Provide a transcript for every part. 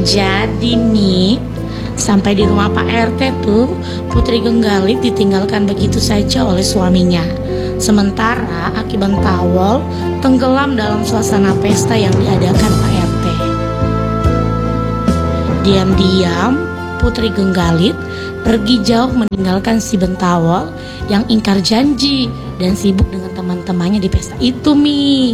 Jadi nih, sampai di rumah Pak RT tuh, Putri Genggalit ditinggalkan begitu saja oleh suaminya. Sementara Aki Bentawol tenggelam dalam suasana pesta yang diadakan Pak RT. Diam-diam, Putri Genggalit pergi jauh meninggalkan si Bentawol yang ingkar janji dan sibuk dengan teman-temannya di pesta itu, Mi.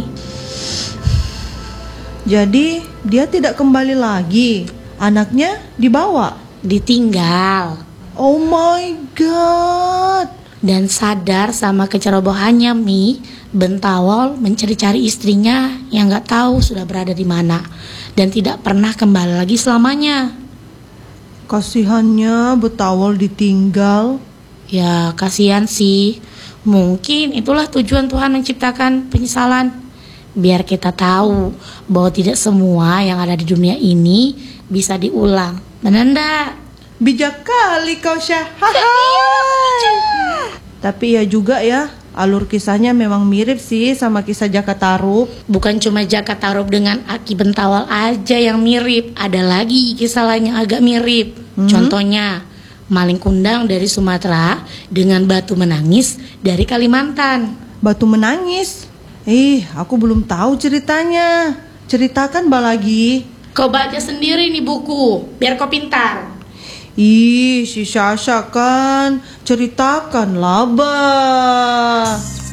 Jadi dia tidak kembali lagi. Anaknya dibawa. Ditinggal. Oh my god. Dan sadar sama kecerobohannya, Mi, Bentawol mencari-cari istrinya yang gak tahu sudah berada di mana dan tidak pernah kembali lagi selamanya. Kasihannya Bentawol ditinggal. Ya kasihan sih. Mungkin itulah tujuan Tuhan menciptakan penyesalan, biar kita tahu bahwa tidak semua yang ada di dunia ini bisa diulang. Benar enggak? Bijak kali kau, Syah. Tapi ya juga ya, alur kisahnya memang mirip sih sama kisah Jaka Tarub. Bukan cuma Jaka Tarub dengan Aki Bentawol aja yang mirip, ada lagi kisah lain yang agak mirip. Contohnya maling kundang dari Sumatera dengan batu menangis dari Kalimantan. Batu menangis? Aku belum tahu ceritanya. Ceritakan lagi. Kau baca sendiri nih buku, biar kau pintar. Si Sasha kan. Ceritakanlah, Bah.